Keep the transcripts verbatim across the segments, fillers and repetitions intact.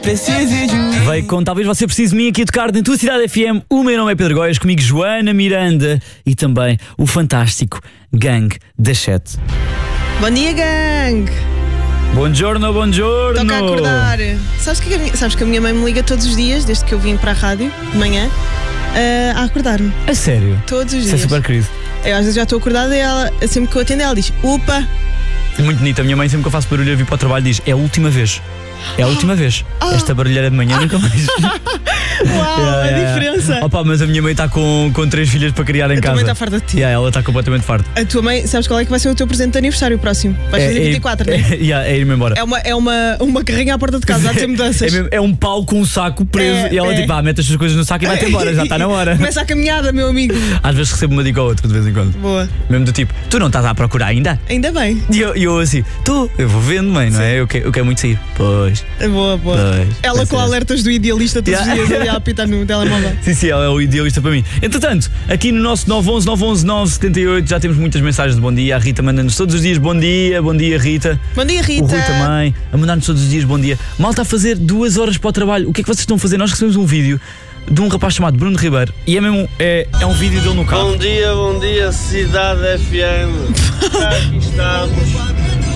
Veio com Talvez Você Precise de Mim aqui a tocar na tua cidade F M. O meu nome é Pedro Góes, comigo Joana Miranda e também o fantástico Gang das Sete. Bom dia, gang! Buongiorno, buongiorno! Toca a acordar. Sabes que, a minha, sabes que a minha mãe me liga todos os dias, desde que eu vim para a rádio, de manhã, uh, a acordar-me. A sério? Todos os Isso dias. é super querido. Eu às vezes já estou acordada e ela, sempre que eu atendo, ela diz: upa! Muito bonito. A minha mãe, sempre que eu faço barulho a vir para o trabalho, diz: é a última vez. É a última vez. Ah. Esta barulheira de manhã nunca mais. Uau, Yeah, a yeah. diferença! Opa, mas a minha mãe está com, com três filhas para criar em A tua casa. mãe está farta de ti. Yeah, ela está completamente farta. A tua mãe, sabes qual é que vai ser o teu presente de aniversário próximo? Vais fazer vinte e quatro, é, não é? é, yeah, é ir-me embora. É uma, é uma, uma carrinha à porta de casa, há de ter mudanças. É, mesmo- é um pau com um saco preso É, e ela é. tipo, ah, mete as suas coisas no saco e vai-te embora, já está na hora. Começa a caminhada, meu amigo. Às vezes recebo uma dica ou outra de vez em quando. Boa. Mesmo do tipo, tu não estás à procura ainda? Ainda bem. E eu, e eu assim, tu, eu vou vendo, mãe, não é? Eu quero, eu quero muito sair. Pois. Boa, boa. Pois, Ela pois com é. alertas do idealista todos Yeah. os dias ali a apitar no telemóvel. Sim, sim, ela é o idealista para mim. Entretanto, aqui no nosso nove um um nove um um nove sete oito já temos muitas mensagens de bom dia. A Rita manda-nos todos os dias bom dia, bom dia, Rita. Bom dia, Rita. O Rui também, a mandar-nos todos os dias bom dia. Mal está a fazer duas horas para o trabalho. O que é que vocês estão a fazer? Nós recebemos um vídeo de um rapaz chamado Bruno Ribeiro e é mesmo, é, é um vídeo dele no carro. Bom dia, bom dia, Cidade F M. Já aqui estamos.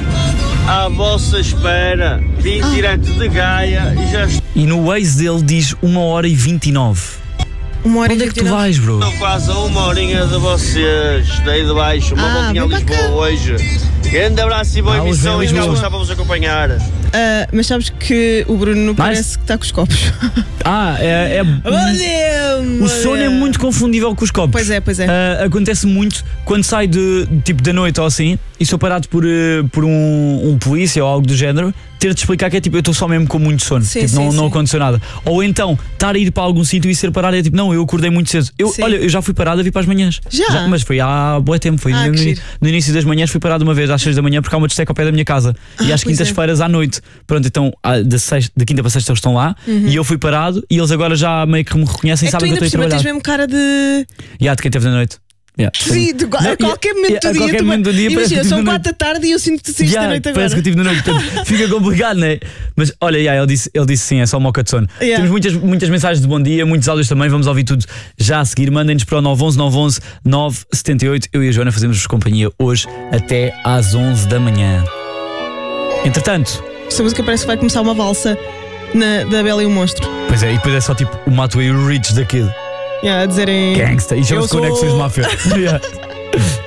À vossa espera. Vim Ah. direto de Gaia e já E no Waze dele diz uma hora e vinte e nove. Uma hora Onde e é que tu vinte e nove. vais, bro? estou quase a uma horinha de vocês. Daí de baixo, uma Ah, voltinha a vem para Lisboa cá. hoje. Grande abraço e boa Ah, hoje emissão vem e a cá Lisboa. está para vos acompanhar. Ah, mas sabes que o Bruno parece que está com os copos. Ah, é. é Bom dia! o sono é muito confundível com os copos. Pois é, pois é. Ah, acontece muito quando sai de tipo da noite ou assim e sou parado por, eh, por um, um polícia ou algo do género, ter de explicar que é tipo, eu estou só mesmo com muito sono, Sim, tipo, sim, não, não sim. aconteceu nada. Ou então estar a ir para algum sítio e ser parado é tipo, não, eu acordei muito cedo. Eu, Sim. olha, eu já fui parado a vir para as manhãs. Já? Mas foi há bué tempo, foi Ah, no, que no- giro. no início das manhãs fui parado uma vez às seis da manhã porque há uma discoteca ao pé da minha casa e Ah, às pois é. quintas-feiras à noite. Pronto, então ah, da, sexta, da quinta para sexta eles estão lá e eu fui parado e eles agora já meio que me reconhecem Uhum. É e que tu sabem que ainda eu por estou a cima tens trabalhar. mesmo cara de. E há de quem teve da noite. Yeah. Sim, de, Não, a qualquer e- momento e- a do dia. qualquer tu- momento do dia parece Imagina, que são tive da quatro da tarde e eu sinto que tu saíste da Yeah, noite agora. parece que eu tive de noite, portanto, fica complicado, não é? Mas olha, yeah, ele, disse, ele disse sim, é só moca de sono. Yeah. Temos muitas, muitas mensagens de bom dia, muitos áudios também, vamos ouvir tudo já a seguir. Mandem-nos para o nove um um nove um um nove sete oito. Eu e a Joana fazemos-vos companhia hoje até às onze da manhã. Entretanto, Esta música parece que vai começar uma valsa na, da Bela e o Monstro. pois é, e depois é só tipo o Mato e o Rich da Kid. Yeah, a dizerem. Gangsta. E chama-se Eu sou- Conexões Máfia. Yeah.